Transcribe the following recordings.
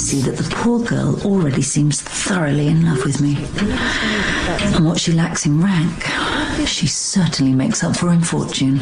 see that the poor girl already seems thoroughly in love with me. And what she lacks in rank, she certainly makes up for in fortune.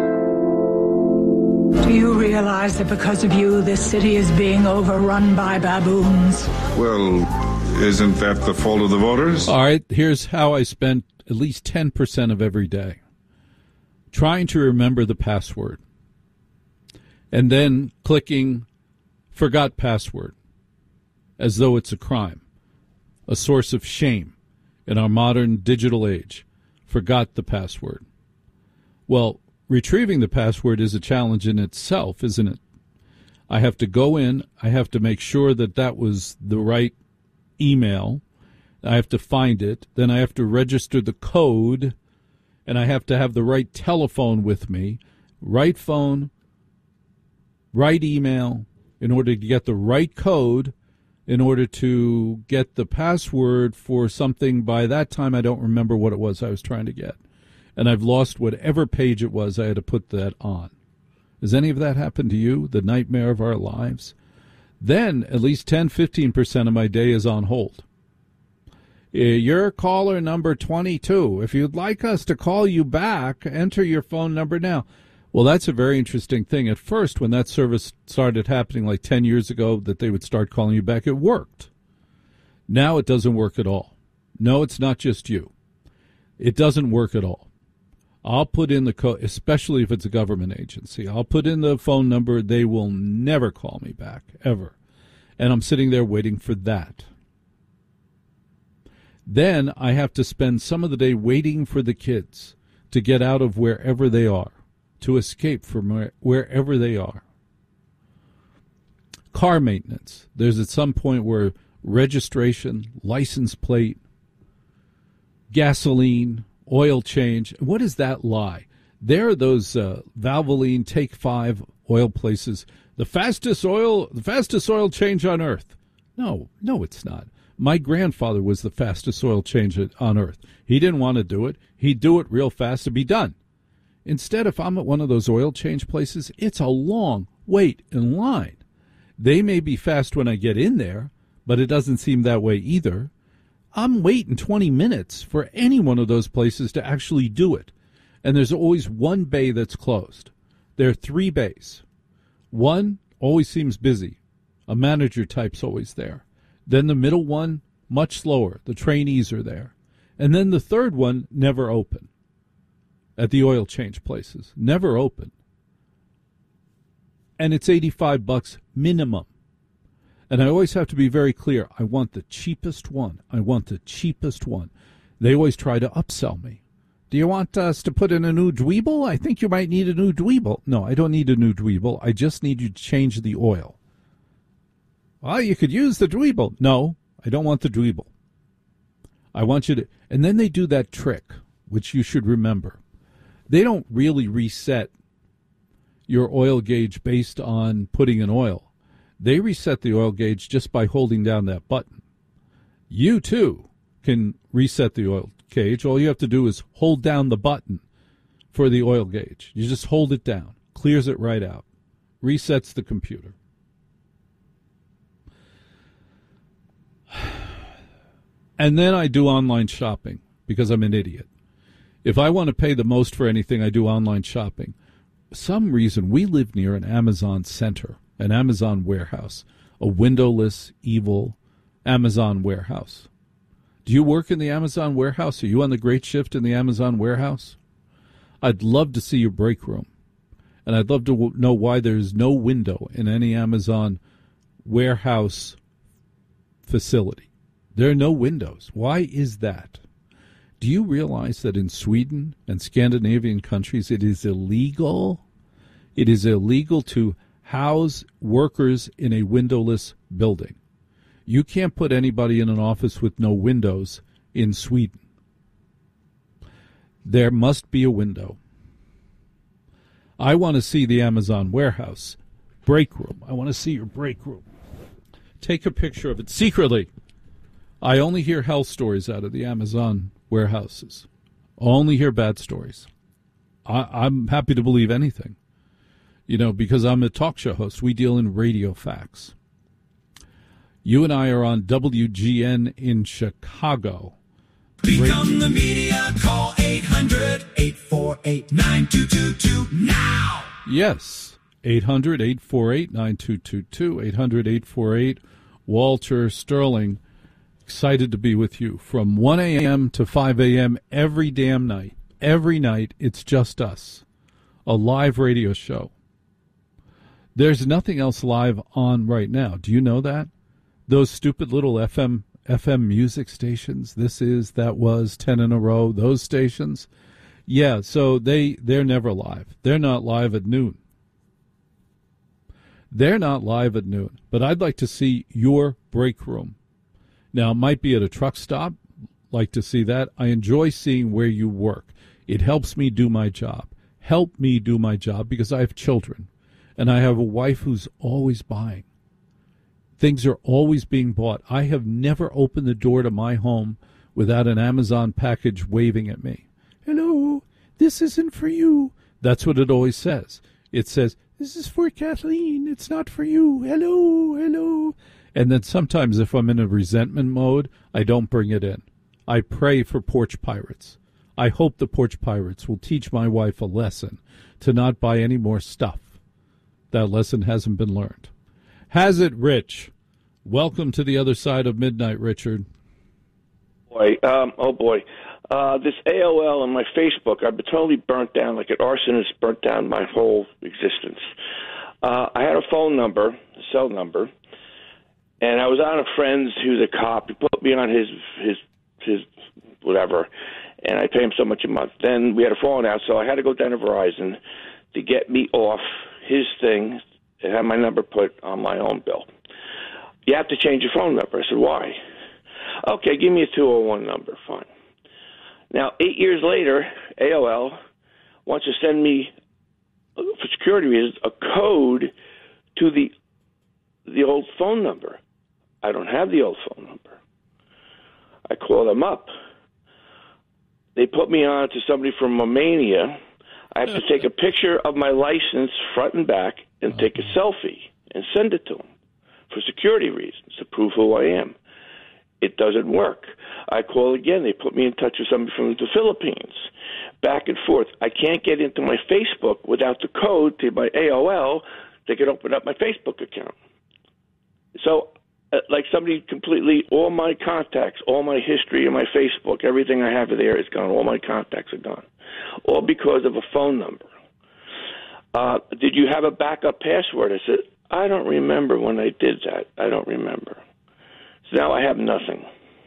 Do you realize that because of you, this city is being overrun by baboons? Well, isn't that the fault of the voters? All right, here's how I spent at least 10% of every day. Trying to remember the password. And then clicking forgot password, as though it's a crime, a source of shame in our modern digital age. Forgot the password. Well, retrieving the password is a challenge in itself, isn't it? I have to go in, I have to make sure that that was the right email, I have to find it, then I have to register the code, and I have to have the right telephone with me, right phone, right email, in order to get the right code, in order to get the password for something. By that time, I don't remember what it was I was trying to get. And I've lost whatever page it was I had to put that on. Has any of that happened to you? The nightmare of our lives? Then at least 10-15% of my day is on hold. You're caller number 22. If you'd like us to call you back, enter your phone number now. Well, that's a very interesting thing. At first, when that service started happening like 10 years ago, that they would start calling you back, it worked. Now it doesn't work at all. No, it's not just you. It doesn't work at all. I'll put in the code, especially if it's a government agency. I'll put in the phone number. They will never call me back, ever. And I'm sitting there waiting for that. Then I have to spend some of the day waiting for the kids to get out of wherever they are, to escape from wherever they are. Car maintenance. There's at some point where registration, license plate, gasoline, oil change. What does that lie? There are those Valvoline Take 5 oil places. The fastest oil change on earth. No, it's not. My grandfather was the fastest oil change on earth. He didn't want to do it. He'd do it real fast to be done. Instead, if I'm at one of those oil change places, it's a long wait in line. They may be fast when I get in there, but it doesn't seem that way either. I'm waiting 20 minutes for any one of those places to actually do it. And there's always one bay that's closed. There are 3 bays. One always seems busy. A manager type's always there. Then the middle one, much slower. The trainees are there. And then the third one, never open. At the oil change places. Never open. And it's $85 minimum. And I always have to be very clear. I want the cheapest one. I want the cheapest one. They always try to upsell me. Do you want us to put in a new dweeble? I think you might need a new dweeble. No, I don't need a new dweeble. I just need you to change the oil. Well, you could use the dweeble. No, I don't want the dweeble. I want you to... And then they do that trick, which you should remember. They don't really reset your oil gauge based on putting in oil. They reset the oil gauge just by holding down that button. You, too, can reset the oil gauge. All you have to do is hold down the button for the oil gauge. You just hold it down. Clears it right out. Resets the computer. And then I do online shopping because I'm an idiot. If I want to pay the most for anything, I do online shopping. For some reason, we live near an Amazon center, an Amazon warehouse, a windowless, evil Amazon warehouse. Do you work in the Amazon warehouse? Are you on the great shift in the Amazon warehouse? I'd love to see your break room. And I'd love to know why there's no window in any Amazon warehouse facility. There are no windows. Why is that? Do you realize that in Sweden and Scandinavian countries it is illegal? It is illegal to house workers in a windowless building. You can't put anybody in an office with no windows in Sweden. There must be a window. I want to see the Amazon warehouse break room. I want to see your break room. Take a picture of it secretly. I only hear hell stories out of the Amazon warehouses. I only hear bad stories. I'm happy to believe anything. You know, because I'm a talk show host. We deal in radio facts. You and I are on WGN in Chicago. Become the media. Call 800-848-9222 now. Yes, 800-848-9222, 800-848. Walter Sterling, excited to be with you from 1 a.m. to 5 a.m. every damn night. Every night, it's just us. A live radio show. There's nothing else live on right now. Do you know that? Those stupid little FM music stations, this is, that was, 10 in a row, those stations. Yeah, so they're never live. They're not live at noon. They're not live at noon. But I'd like to see your break room. Now, it might be at a truck stop. Like to see that. I enjoy seeing where you work. It helps me do my job. Help me do my job because I have children. And I have a wife who's always buying. Things are always being bought. I have never opened the door to my home without an Amazon package waving at me. Hello, this isn't for you. That's what it always says. It says, this is for Kathleen. It's not for you. Hello, hello. And then sometimes if I'm in a resentment mode, I don't bring it in. I pray for porch pirates. I hope the porch pirates will teach my wife a lesson to not buy any more stuff. That lesson hasn't been learned. Has it, Rich? Welcome to the other side of midnight, Richard. Boy, this AOL and my Facebook, I've been totally burnt down, like an arsonist burnt down my whole existence. I had a phone number, a cell number, and I was on a friend's who's a cop. He put me on his whatever, and I pay him so much a month. Then we had a falling out, so I had to go down to Verizon to get me off his thing and have my number put on my own bill. You have to change your phone number. I said, why? Okay, give me a 201 number. Fine. Now, 8 years later, AOL wants to send me, for security reasons, a code to the old phone number. I don't have the old phone number. I call them up. They put me on to somebody from Romania. I have to take a picture of my license front and back and take a selfie and send it to them for security reasons to prove who I am. It doesn't work. I call again. They put me in touch with somebody from the Philippines. Back and forth. I can't get into my Facebook without the code to my AOL. They can open up my Facebook account. So, like somebody completely, all my contacts, all my history in my Facebook, everything I have there is gone. All my contacts are gone. All because of a phone number. Did you have a backup password? I said, I don't remember when I did that. I don't remember. So now I have nothing.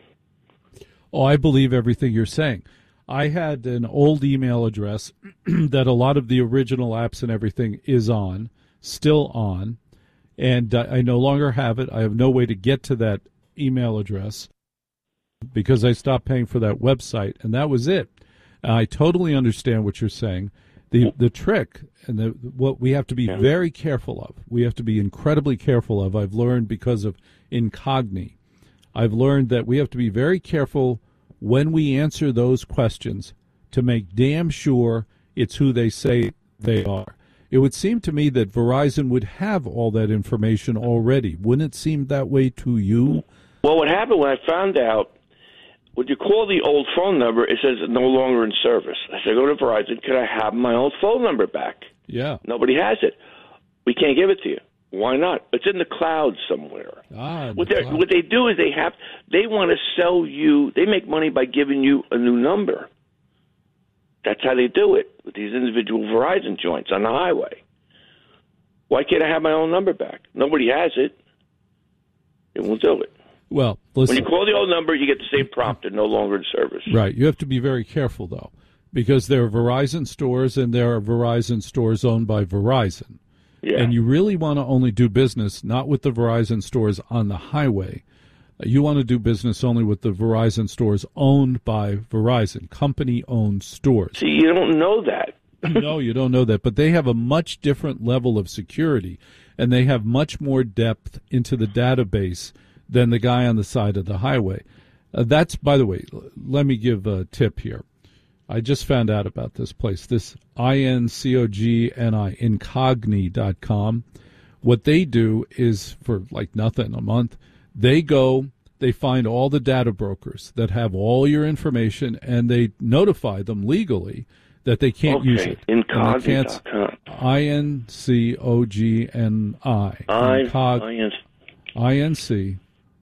Oh, I believe everything you're saying. I had an old email address that a lot of the original apps and everything is on, still on, and I no longer have it. I have no way to get to that email address because I stopped paying for that website, and that was it. I totally understand what you're saying. The trick and what we have to be very careful of, we have to be incredibly careful of, I've learned because of Incogni. I've learned that we have to be very careful when we answer those questions to make damn sure it's who they say they are. It would seem to me that Verizon would have all that information already. Wouldn't it seem that way to you? Well, what happened when I found out, when you call the old phone number, it says no longer in service. I said, go to Verizon, could I have my old phone number back? Yeah. Nobody has it. We can't give it to you. Why not? It's in the cloud somewhere. What they do is they want to sell you. They make money by giving you a new number. That's how they do it with these individual Verizon joints on the highway. Why can't I have my own number back? Nobody has it. It won't do it. Well, listen. When you call the old number, you get the same prompt and no longer in service. Right. You have to be very careful, though, because there are Verizon stores and there are Verizon stores owned by Verizon. Yeah. And you really want to only do business not with the Verizon stores on the highway. You want to do business only with the Verizon stores owned by Verizon, company-owned stores. See, you don't know that. No, you don't know that. But they have a much different level of security, and they have much more depth into the database than the guy on the side of the highway. That's, by the way, let me give a tip here. I just found out about this place, this Incogni, Incogni.com. What they do is, for like nothing a month, They go, they find all the data brokers that have all your information, and they notify them legally that they can't use it. Incogni.com. INCOGNI. INC.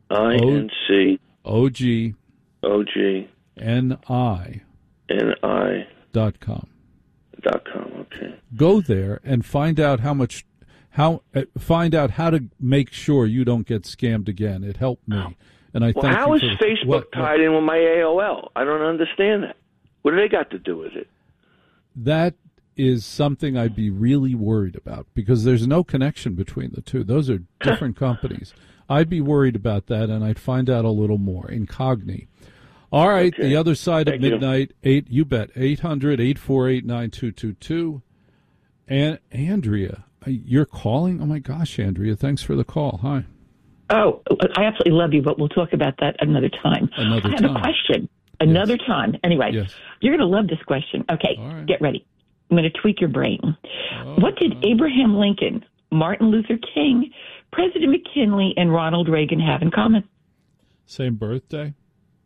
OGNI.com. Okay. Go there and find out find out how to make sure you don't get scammed again. It helped me, and I thank you. How is Facebook tied in with my AOL? I don't understand that. What do they got to do with it? That is something I'd be really worried about, because there's no connection between the two. Those are different companies. I'd be worried about that, and I'd find out a little more. Incogni. All right, Okay. The other side Thank of midnight, you bet, 800-848-9222. And Andrea, you're calling? Oh, my gosh, Andrea, thanks for the call. Hi. Oh, I absolutely love you, but we'll talk about that another time. I have a question. Another time. Anyway, You're going to love this question. Okay, Get ready. I'm going to tweak your brain. What did Abraham Lincoln, Martin Luther King, President McKinley, and Ronald Reagan have in common? Same birthday?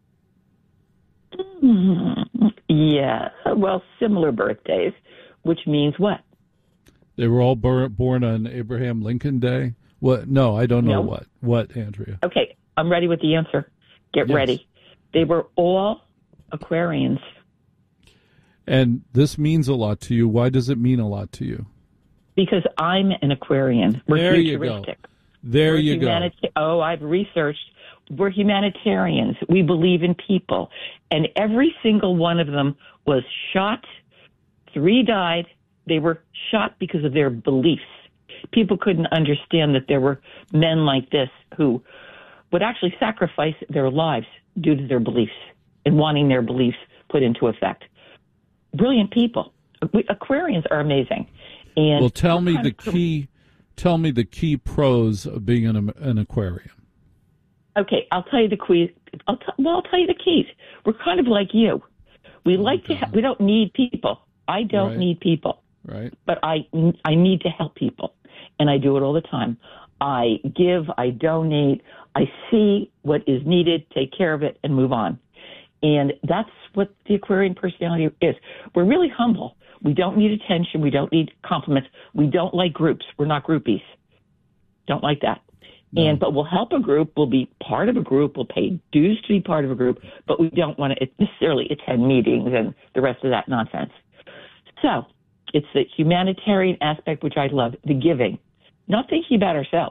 Yeah, well, similar birthdays, which means what? They were all born on Abraham Lincoln Day? What? No, I don't know what. What, Andrea? Okay, I'm ready with the answer. Get ready. They were all Aquarians. And this means a lot to you. Why does it mean a lot to you? Because I'm an Aquarian. We're futuristic. There you go. Oh, I've researched. We're humanitarians. We believe in people. And every single one of them was shot. 3 died. They were shot because of their beliefs. People couldn't understand that there were men like this who would actually sacrifice their lives due to their beliefs and wanting their beliefs put into effect. Brilliant people. Aquarians are amazing. And well, tell me the key pros of being an Aquarian. Okay, I'll tell you the keys. I'll tell you the keys. We're kind of like you. We like to. We don't need people. I don't need people. Right. But I need to help people, and I do it all the time. I give. I donate. I see what is needed, take care of it, and move on. And that's what the Aquarian personality is. We're really humble. We don't need attention. We don't need compliments. We don't like groups. We're not groupies. Don't like that. No. But we'll help a group. We'll be part of a group. We'll pay dues to be part of a group. But we don't want to necessarily attend meetings and the rest of that nonsense. So it's the humanitarian aspect, which I love, the giving. Not thinking about ourselves,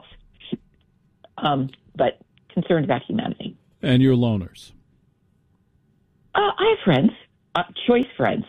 but concerned about humanity. And you're loners. I have friends, choice friends.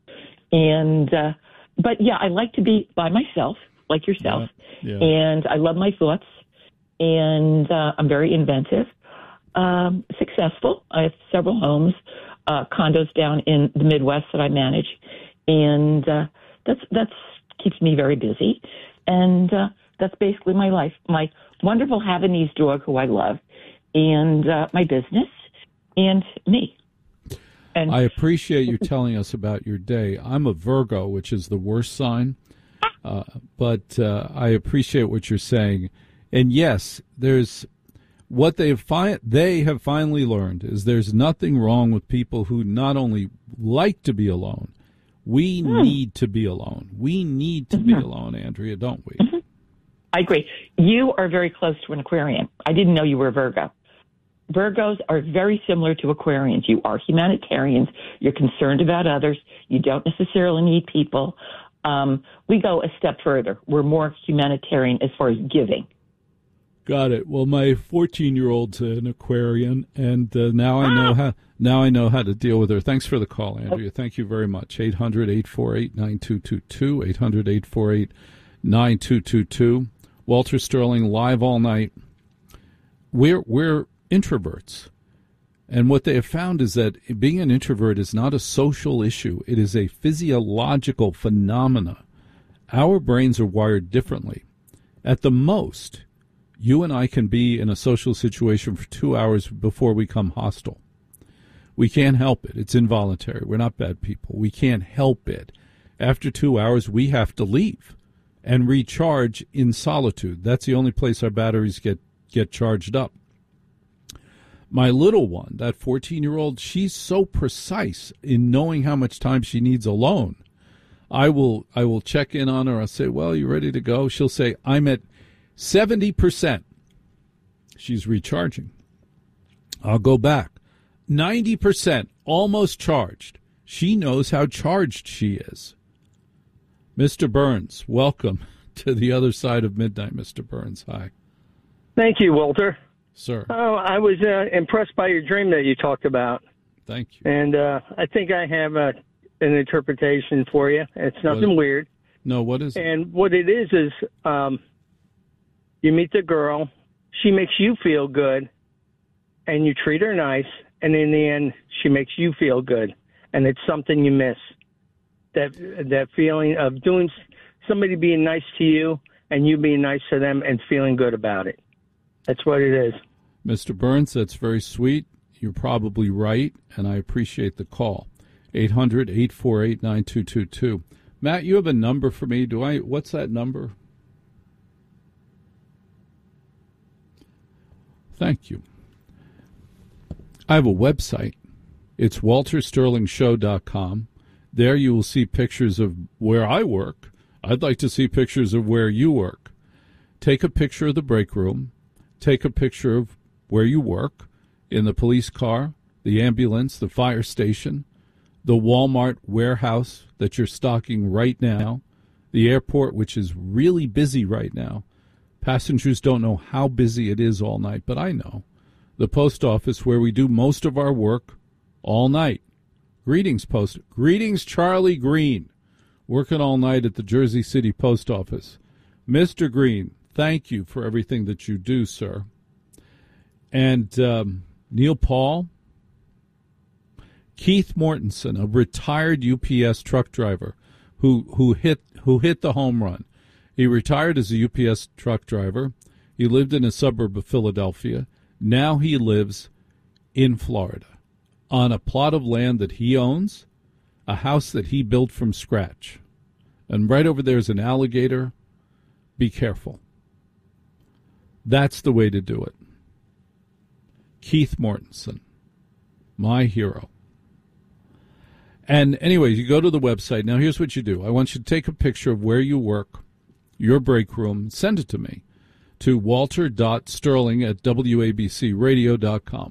But yeah, I like to be by myself, like yourself. Yeah. And I love my thoughts. And I'm very inventive, successful. I have several homes, condos down in the Midwest that I manage. And that's keeps me very busy. And that's basically my life. My wonderful Havanese dog, who I love, and my business, and me. And I appreciate you telling us about your day. I'm a Virgo, which is the worst sign, but I appreciate what you're saying. And yes, there's what they have finally learned is there's nothing wrong with people who not only like to be alone. We need to be alone. We need to be alone, Andrea, don't we? Mm-hmm. I agree. You are very close to an Aquarian. I didn't know you were a Virgo. Virgos are very similar to Aquarians. You are humanitarians. You're concerned about others. You don't necessarily need people. We go a step further. We're more humanitarian as far as giving. Got it. Well, my 14-year-old's an Aquarian, and now I know how to deal with her. Thanks for the call, Andrea. Thank you very much. 800-848-9222, 800-848-9222. Walter Sterling live all night. We're introverts, and what they have found is that being an introvert is not a social issue. It is a physiological phenomena. Our brains are wired differently. At the most, you and I can be in a social situation for 2 hours before we become hostile. We can't help it. It's involuntary. We're not bad people. We can't help it. After 2 hours, we have to leave and recharge in solitude. That's the only place our batteries get charged up. My little one, that 14-year-old, she's so precise in knowing how much time she needs alone. I will check in on her. I'll say, well, you ready to go? She'll say, I'm at 70%. She's recharging. I'll go back. 90%, almost charged. She knows how charged she is. Mr. Burns, welcome to the other side of midnight, Mr. Burns. Hi. Thank you, Walter. Sir. Oh, I was impressed by your dream that you talked about. Thank you. And I think I have an interpretation for you. It's nothing weird. No, what is it? And what it is you meet the girl, she makes you feel good, and you treat her nice, and in the end, she makes you feel good. And it's something you miss. That feeling of somebody being nice to you and you being nice to them and feeling good about it. That's what it is. Mr. Burns, that's very sweet. You're probably right, and I appreciate the call. 800-848-9222. Matt, you have a number for me. What's that number? Thank you. I have a website. It's waltersterlingshow.com. There you will see pictures of where I work. I'd like to see pictures of where you work. Take a picture of the break room. Take a picture of where you work, in the police car, the ambulance, the fire station, the Walmart warehouse that you're stocking right now, the airport, which is really busy right now. Passengers don't know how busy it is all night, but I know. The post office, where we do most of our work all night. Greetings, post. Greetings, Charlie Green, working all night at the Jersey City Post Office. Mr. Green, thank you for everything that you do, sir. And Neil Paul, Keith Mortensen, a retired UPS truck driver who hit the home run. He retired as a UPS truck driver. He lived in a suburb of Philadelphia. Now he lives in Florida on a plot of land that he owns, a house that he built from scratch. And right over there is an alligator. Be careful. That's the way to do it. Keith Mortensen, my hero. And anyway, you go to the website. Now, here's what you do. I want you to take a picture of where you work, your break room, send it to me, to walter.sterling@wabcradio.com.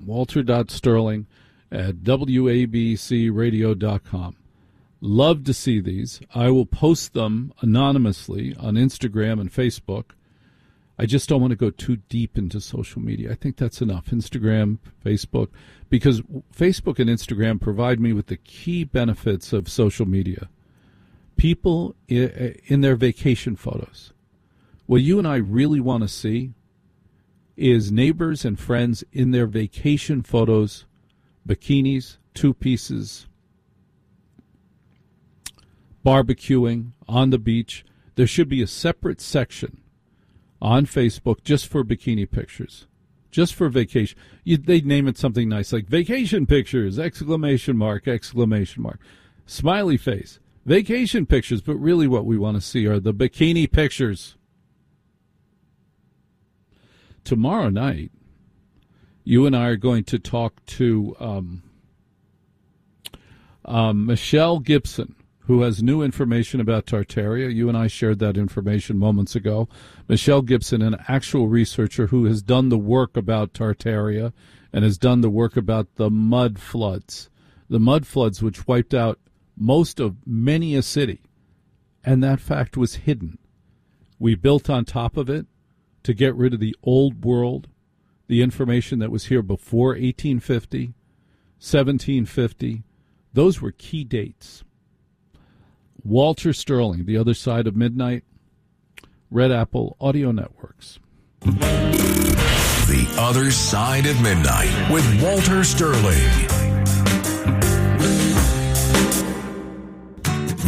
walter.sterling@wabcradio.com. Love to see these. I will post them anonymously on Instagram and Facebook. I just don't want to go too deep into social media. I think that's enough. Instagram, Facebook, because Facebook and Instagram provide me with the key benefits of social media. People in their vacation photos. What you and I really want to see is neighbors and friends in their vacation photos, bikinis, two pieces, barbecuing on the beach. There should be a separate section on Facebook just for bikini pictures, just for vacation. They'd name it something nice like vacation pictures, ! Smiley face, vacation pictures. But really what we want to see are the bikini pictures. Tomorrow night, you and I are going to talk to Michelle Gibson, who has new information about Tartaria. You and I shared that information moments ago. Michelle Gibson, an actual researcher who has done the work about Tartaria and has done the work about the mud floods. The mud floods which wiped out most of many a city. And that fact was hidden. We built on top of it to get rid of the old world, the information that was here before 1850, 1750. Those were key dates. Walter Sterling, The Other Side of Midnight, Red Apple Audio Networks. The Other Side of Midnight with Walter Sterling.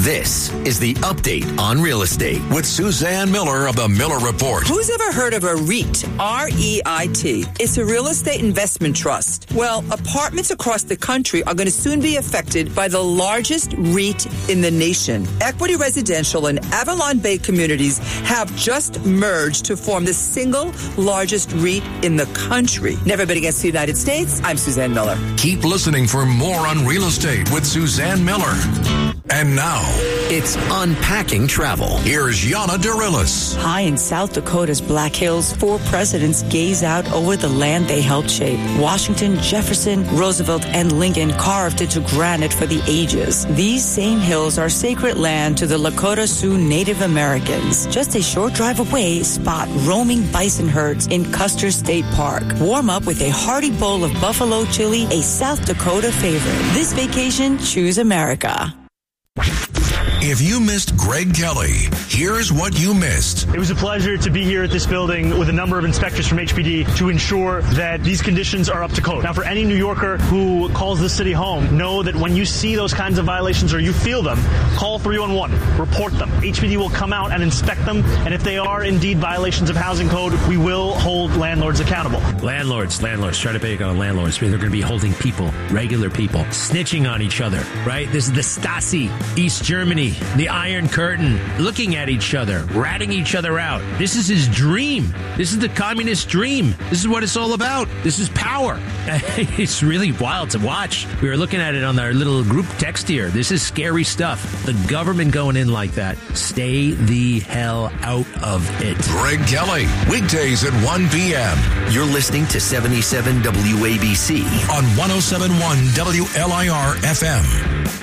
This is the Update on Real Estate with Suzanne Miller of the Miller Report. Who's ever heard of a REIT? R-E-I-T. It's a real estate investment trust. Well, apartments across the country are going to soon be affected by the largest REIT in the nation. Equity Residential and Avalon Bay Communities have just merged to form the single largest REIT in the country. Never been against the United States. I'm Suzanne Miller. Keep listening for more on real estate with Suzanne Miller. And now, it's Unpacking Travel. Here's Yana Dorillis. High in South Dakota's Black Hills, 4 presidents gaze out over the land they helped shape. Washington, Jefferson, Roosevelt, and Lincoln carved into granite for the ages. These same hills are sacred land to the Lakota Sioux Native Americans. Just a short drive away, spot roaming bison herds in Custer State Park. Warm up with a hearty bowl of buffalo chili, a South Dakota favorite. This vacation, choose America. If you missed Greg Kelly, here's what you missed. It was a pleasure to be here at this building with a number of inspectors from HPD to ensure that these conditions are up to code. Now, for any New Yorker who calls this city home, know that when you see those kinds of violations or you feel them, call 311, report them. HPD will come out and inspect them, and if they are indeed violations of housing code, we will hold landlords accountable. Landlords, try to pick on landlords. They're going to be holding people, regular people, snitching on each other, right? This is the Stasi, East Germany, the Iron Curtain, looking at each other, ratting each other out. This is his dream. This is the communist dream. This is what it's all about. This is power. It's really wild to watch. We were looking at it on our little group text here. This is scary stuff. The government going in like that. Stay the hell out of it. Greg Kelly, weekdays at 1 p.m. You're listening to 77 WABC on 107.1 WLIR FM.